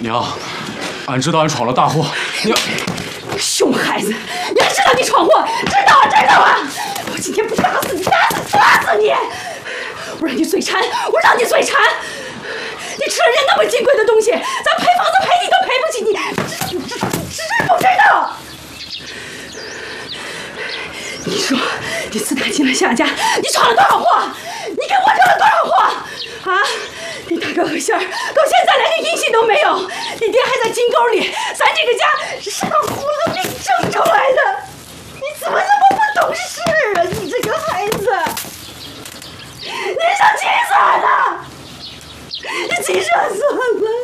娘，俺知道俺闯了大祸。娘， 熊孩子，你还知道你闯祸？知道啊！我今天不打死你，打死你！我让你嘴馋，你吃了人那么金贵的东西，咱赔房子赔地都赔不起你，知不知道？你说你自打进了夏家，你闯了多少祸？你给我惹了多少祸？啊！你大哥和仙儿到现在连个音信都没有，你爹还在金沟里，咱这个家谁